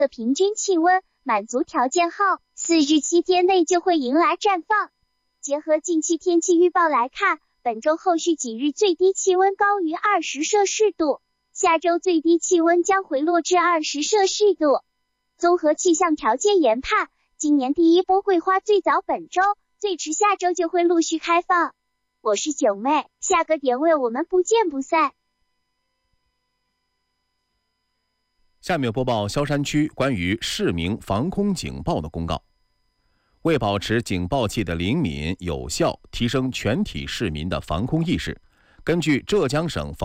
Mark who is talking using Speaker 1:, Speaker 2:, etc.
Speaker 1: 的平均气温满足条件后，4至7天内就会迎来绽放。结合近期天气预报来看，本周后续几日最低气温高于20摄氏度，下周最低气温将回落至20摄氏度。综合气象条件研判，今年第一波桂花最早本周，最迟下周就会陆续开放。我是九妹，下个点位我们不见不散。
Speaker 2: 下面播报萧山区关于市民防空警报的公告。为保持警报器的灵敏有效，提升全体市民的防空意识，根据浙江省